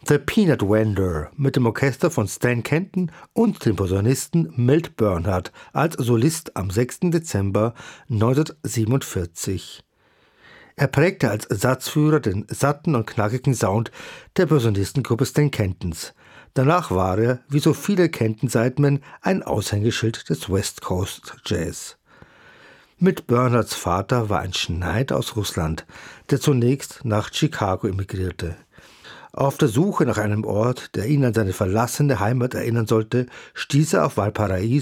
The Peanut Vendor mit dem Orchester von Stan Kenton und dem Posaunisten Milt Bernhard als Solist am 6. Dezember 1947. Er prägte als Satzführer den satten und knackigen Sound der Posaunistengruppe Stan Kentons. Danach war er, wie so viele Kenton-Sidemen, ein Aushängeschild des West Coast Jazz. Milt Bernhards Vater war ein Schneider aus Russland, der zunächst nach Chicago emigrierte. Auf der Suche nach einem Ort, der ihn an seine verlassene Heimat erinnern sollte, stieß er auf Valparaiso